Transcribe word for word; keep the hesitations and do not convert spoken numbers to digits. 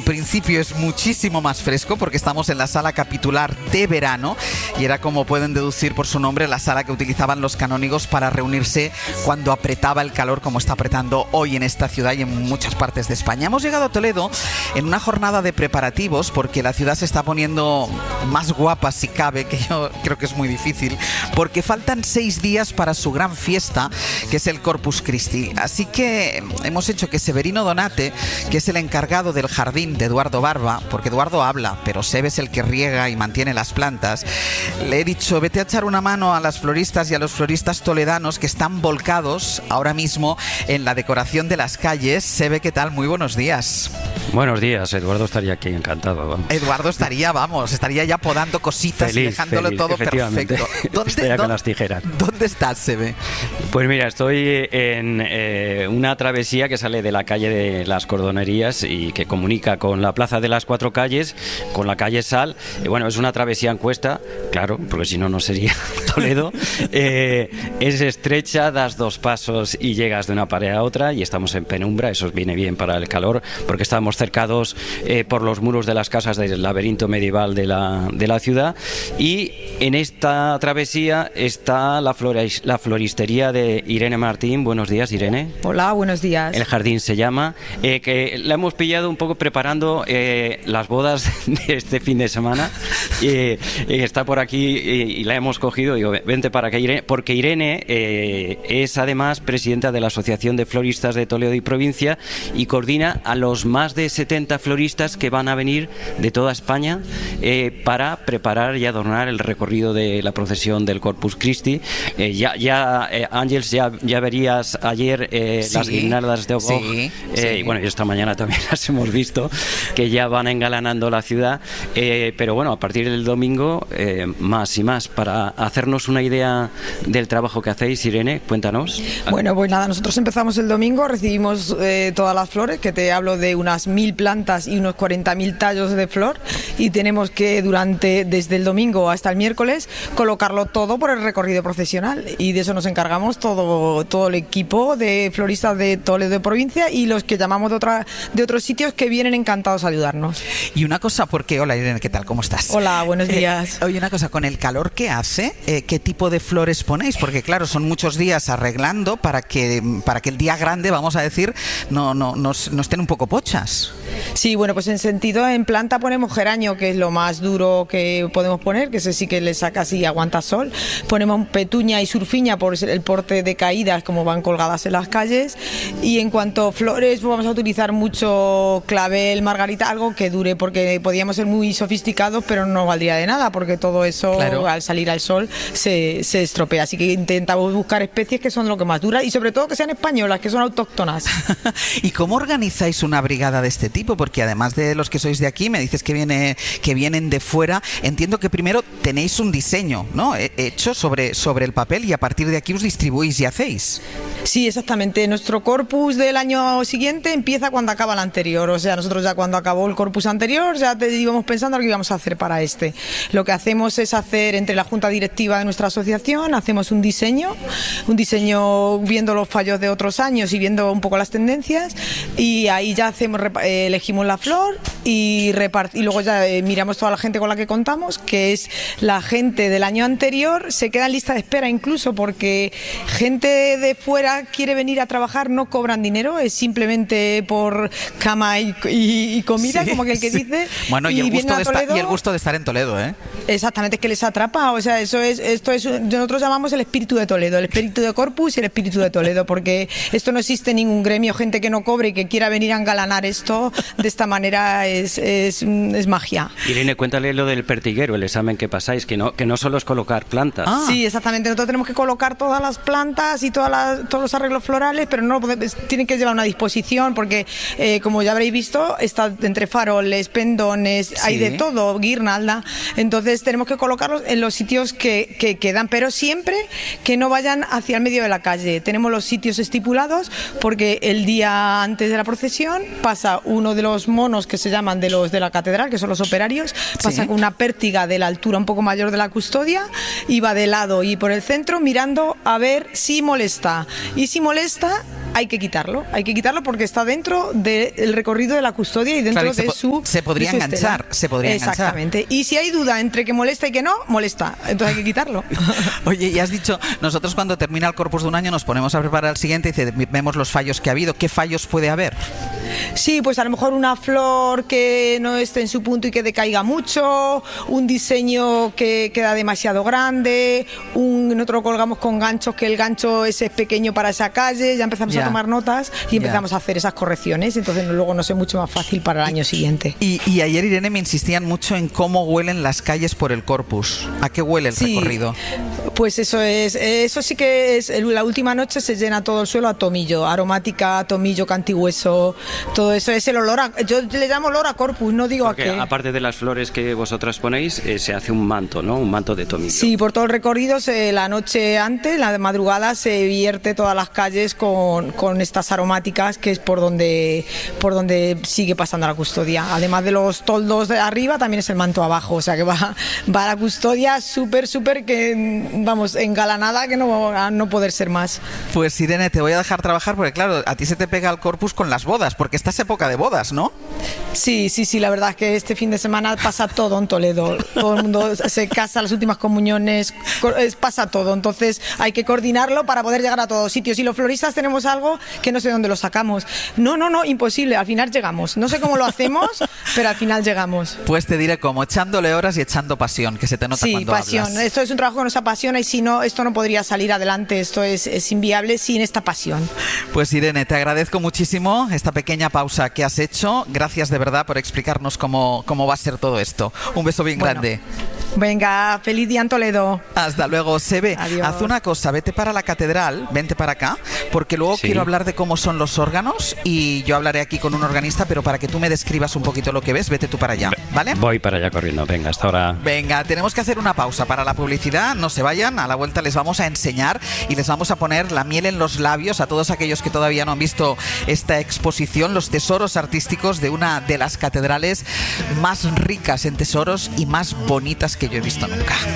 principio es muchísimo más fresco porque estamos en la sala capitular de verano y era, como pueden deducir por su nombre, la sala que utilizaban los canónigos para reunirse cuando apretaba el calor, como está apretando hoy en esta ciudad y en muchas partes de España. Hemos llegado a Toledo en una jornada de preparativos porque la ciudad se está poniendo más guapa si cabe, que yo creo que es muy difícil, porque faltan seis días para su gran fiesta, que es el Corpus Christi. Así que hemos hecho que Severino Donate, que es el encargado del jardín de Eduardo Barba, porque Eduardo habla, pero Sebe es el que riega y mantiene las plantas, le he dicho, vete a echar una mano a las floristas y a los floristas toledanos que están volcados ahora mismo en la decoración de las calles. Sebe, ¿qué tal? Muy buenos días. Buenos días, Eduardo estaría aquí encantado. Vamos. Eduardo estaría, vamos, estaría ya podando cositas feliz, y dejándolo feliz, todo perfecto. ¿Dónde, estaría con las tijeras. ¿Dónde estás, Sebe? Pues mira, estoy en eh, una travesía que sale de la calle de las Cordonerías y que comunica con la Plaza de las Cuatro Calles, con la calle Sal. Y bueno, es una travesía en cuesta, claro, porque si no, no sería Toledo. Eh, es estrecha, das dos pasos y llegas de una pared a otra y estamos en penumbra, eso viene bien para el calor, porque estamos cercados eh, por los muros de las casas del laberinto medieval de la, de la ciudad. Y en esta travesía está la, flores, la floristería de Irene Martín. Buenos días, Irene. Hola, buenos días. El jardín se llama, eh, que la hemos pillado un poco preparando eh, las bodas de este fin de semana. Eh, eh, está por aquí eh, y la hemos cogido. Digo, vente para acá, Irene, porque Irene eh, es además presidenta de la Asociación de Floristas de Toledo y Provincia y coordina a los más de setenta floristas que van a venir de toda España eh, para preparar y adornar el recorrido de la procesión del Corpus Christi. Eh, ya, ya eh, Ángeles, ya, ya verías ayer eh, sí, las guirnaldas de Ogog, sí, eh, sí. y bueno, y esta mañana también las hemos visto, que ya van engalanando la ciudad, eh, pero bueno, a partir del domingo eh, más y más. Para hacernos una idea del trabajo que hacéis, Irene, cuéntanos. Bueno, pues nada, nosotros empezamos el domingo, recibimos eh, todas las flores, que te hablo de unas mil plantas y unos cuarenta mil tallos de flor, y tenemos que durante, desde el domingo hasta el miércoles, colocarlo todo por el recorrido procesional, y de eso nos encargamos todo, todo el equipo de floristas de Toledo de Provincia y los que llamamos de, otra, de otros sitios que vienen encantados a ayudarnos. Y una cosa, porque, hola Irene, ¿qué tal? ¿Cómo estás? Hola, buenos días. Eh, oye, una cosa, con el calor que hace, eh, ¿qué tipo de flores ponéis? Porque claro, son muchos días arreglando para que, para que el día grande, vamos a decir, no, no, no, no estén un poco pochas. Sí, bueno, pues en sentido, en planta ponemos geranio, que es lo más duro que podemos poner, que ese sí que le saca así, aguanta sol. Ponemos petuña y surfiña por el porte de caídas, como van colgadas en las calles. Y en cuanto a flores, pues vamos a utilizar mucho clavel, margarita, algo que dure, porque podíamos ser muy sofisticados, pero no valdría de nada, porque todo eso, claro, al salir al sol se, se estropea. Así que intentamos buscar especies que son lo que más dura y sobre todo que sean españolas, que son autóctonas. ¿Y cómo organizáis una brigada de este tipo? Porque además de los que sois de aquí, me dices que viene que vienen de fuera. Entiendo que primero tenéis un diseño, ¿no?, hecho sobre, sobre el papel, y a partir de aquí os distribuís y hacéis. Sí, exactamente. Nuestro corpus del año siguiente empieza cuando acaba el anterior. O sea, nosotros ya cuando acabó el corpus anterior ya te íbamos pensando lo que íbamos a hacer para este. Lo que hacemos es hacer entre la junta directiva de nuestra asociación, hacemos un diseño, un diseño viendo los fallos de otros años y viendo un poco las tendencias, y ahí ya hacemos, eh, elegimos la flor y, repart- y luego ya eh, miramos toda la gente con la que contamos, que es la gente del año anterior, se queda en lista de espera incluso porque gente de fuera quiere venir a trabajar, no cobran dinero, es simplemente por cama y, y, y comida, sí, como que el que sí. dice. Bueno, y, y, el gusto de Toledo, estar, y el gusto de estar en Toledo, ¿eh? Exactamente, es que les atrapa, o sea, eso es, esto es, nosotros llamamos el espíritu de Toledo, el espíritu de Corpus y el espíritu de Toledo, porque esto no existe ningún gremio, gente que no cobre y que quiera venir a engalanar esto de esta manera es, es, es magia. Irene, cuéntale lo del pertiguero, el examen que pasáis, que no, que no solo es colocar plantas. Ah. Sí, exactamente, nosotros tenemos que colocar todas las plantas y todas las, todos los arreglos florales, pero no tienen que llevar una disposición porque, eh, como ya habréis visto, está entre faroles, pendones, sí, hay de todo, guirnalda, entonces tenemos que colocarlos en los sitios que, que quedan, pero siempre que no vayan hacia el medio de la calle. Tenemos los sitios estipulados porque el día antes de la procesión pasa uno de los monos que se llaman de los de la catedral, que son los operarios, pasa sí. con una pértiga de la altura un poco mayor de la custodia y va de lado y por el centro mirando a ver si molesta. Y si molesta, hay que quitarlo, hay que quitarlo porque está dentro del recorrido de la custodia y dentro claro, y de se su se podría de su enganchar, estela. se podría Exactamente. enganchar. Y si hay duda entre que molesta y que no, molesta, entonces hay que quitarlo. Oye, y has dicho, nosotros cuando termina el corpus de un año nos ponemos a preparar el siguiente y dice, vemos los fallos que ha habido. ¿Qué fallos puede haber? Sí, pues a lo mejor una flor que no esté en su punto y que decaiga mucho, un diseño que queda demasiado grande, un, nosotros colgamos con ganchos que el gancho ese es pequeño para esa calle, ya empezamos Ya. a tomar notas y empezamos Ya. a hacer esas correcciones, entonces luego nos es mucho más fácil para el año siguiente. Y, y ayer, Irene, me insistían mucho en cómo huelen las calles por el corpus. ¿A qué huele el Sí, recorrido? pues eso es, eso sí que es, la última noche se llena todo el suelo a tomillo, aromática, tomillo, cantigüeso, todo eso es el olor a, yo le llamo olor a corpus, no digo Porque a qué. aparte de las flores que vosotras ponéis, eh, se hace un manto, ¿no? Un manto de tomillo. Sí, por todo el recorrido, se, la noche antes, la de madrugada, se vierte todas las calles con, con estas aromáticas, que es por donde, por donde sigue pasando la custodia. Además de los toldos de arriba, también es el manto abajo, o sea que va, va a la custodia súper, súper, que vamos, engalanada, que no a no poder ser más. Pues Irene, te voy a dejar trabajar porque claro, a ti se te pega el corpus con las bodas, porque esta es época de bodas, ¿no? Sí, sí, sí, la verdad es que este fin de semana pasa todo en Toledo. Todo el mundo se casa, las últimas comuniones, co- es- pasa todo. Entonces hay que coordinarlo para poder llegar a todos sitios. Y los floristas tenemos algo que no sé dónde lo sacamos. No, no, no, imposible. Al final llegamos. No sé cómo lo hacemos, pero al final llegamos. Pues te diré cómo, echándole horas y echando pasión, que se te nota Sí, cuando pasión. hablas. Esto es un trabajo que nos apasiona y si no, esto no podría salir adelante. Esto es, es inviable sin esta pasión. Pues Irene, te agradezco muchísimo esta pequeña pausa que has hecho. Gracias de verdad por explicarnos cómo, cómo va a ser todo esto. Un beso bien Bueno. grande. Venga, feliz día en Toledo. Hasta luego, Sebe. Adiós. Haz una cosa, vete para la catedral, vente para acá, porque luego Sí. quiero hablar de cómo son los órganos y yo hablaré aquí con un organista, pero para que tú me describas un poquito lo que ves, vete tú para allá, ¿vale? Voy para allá corriendo. Venga, hasta ahora. Venga, tenemos que hacer una pausa para la publicidad, no se vayan, a la vuelta les vamos a enseñar y les vamos a poner la miel en los labios a todos aquellos que todavía no han visto esta exposición, los tesoros artísticos de una de las catedrales más ricas en tesoros y más bonitas que yo he visto nunca.